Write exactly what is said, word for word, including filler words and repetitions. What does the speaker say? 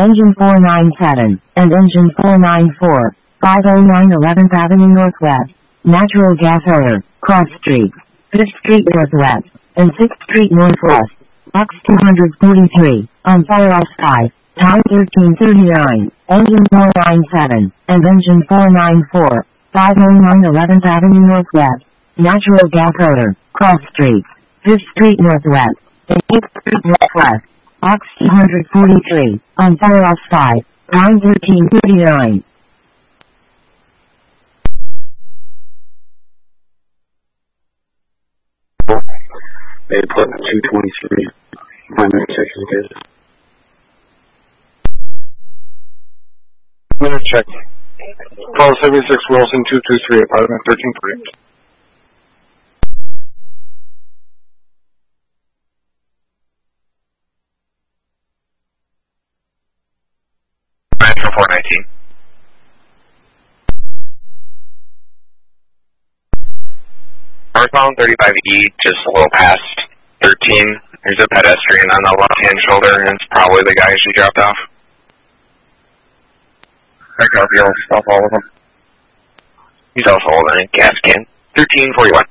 engine four nine seven, and engine four nine four, five oh nine eleventh Avenue Northwest, natural gas odor, cross streets, fifth Street Northwest, and sixth Street Northwest, box two forty-three, on fire off five, time thirteen thirty-nine, engine four nine seven, and engine four nine four, five oh nine eleventh Avenue Northwest, natural gas odor, cross streets, fifth Street Northwest, and sixth Street Northwest, box two forty-three, on fire off five, time thirteen thirty-nine. They put two twenty-three, primary section good. Minute check. twelve seventy-six Wilson, two two three, apartment thirteen three. four nineteen. Northbound thirty-five E, just a little past thirteen. There's a pedestrian on the left-hand shoulder, and it's probably the guy she dropped off. I copy, I'll stop all of them. He's also holding a gas can. thirteen forty-one.